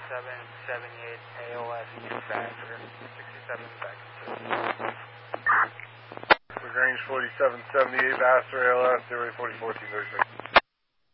4778 AOS dispatcher. 67 back to LaGrange 4778 Vassar ALS, area 44 36.